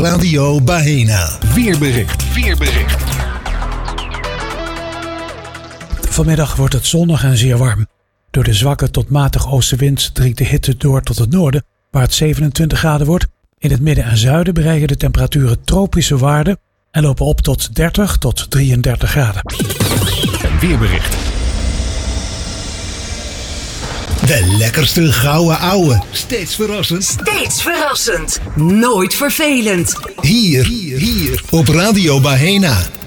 Radio Bahena. Weerbericht. Vanmiddag wordt het zonnig en zeer warm. Door de zwakke tot matige oostenwind dringt de hitte door tot het noorden, waar het 27 graden wordt. In het midden en zuiden bereiken de temperaturen tropische waarden en lopen op tot 30 tot 33 graden. Weerbericht. De lekkerste gouden ouwe. Steeds verrassend. Nooit vervelend. Hier op Radio Bahena.